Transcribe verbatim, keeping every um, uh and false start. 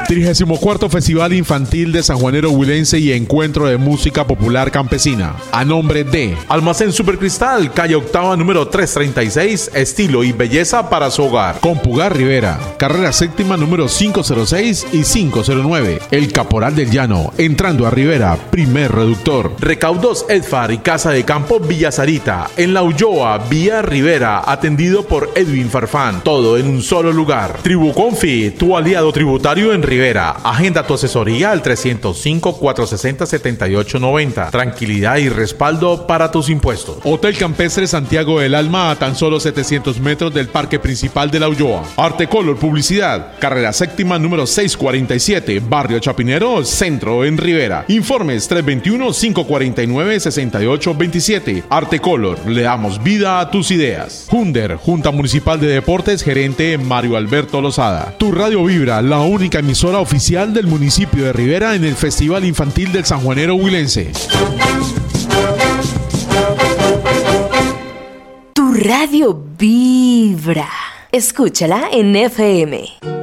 trigésimo cuarto Festival Infantil de Sanjuanero Huilense y Encuentro de Música Popular Campesina. A nombre de Almacén Supercristal, calle octava, número trescientos treinta y seis, estilo y belleza para su hogar. Compugar Rivera, carrera séptima, número quinientos seis y quinientos nueve. El Caporal del Llano, entrando a Rivera, primer reductor. Recaudos Edfar y Casa de Campo Villa Sarita, en La Ulloa, vía Rivera, atendido por Edwin Farfán. Todo en un solo lugar. Tribuconfi, tu aliado tributario en Rivera. Agenda tu asesoría al trescientos cinco, cuatrocientos sesenta, setenta y ocho noventa. Tranquilidad y respaldo para tus impuestos. Hotel Campestre Santiago del Alma, a tan solo setecientos metros del parque principal de La Ulloa. Artecolor Publicidad, carrera séptima, número seiscientos cuarenta y siete, barrio Chapinero, centro en Rivera. Informes tres dos uno, cinco cuatro nueve, seis ocho dos siete. Artecolor, le damos vida a tus ideas. Junder, Junta Municipal de Deportes, gerente Mario Alberto Lozada. Tu Radio Vibra, la única emisora oficial del municipio de Rivera en el Festival Infantil del Sanjuanero Huilense. Tu Radio Vibra. Escúchala en F M.